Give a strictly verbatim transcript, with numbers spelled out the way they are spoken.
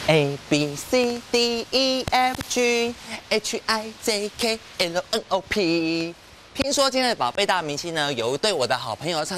A B C D E F G H I J K L N O P。听说今天的宝贝大明星呢，有一对我的好朋友唱。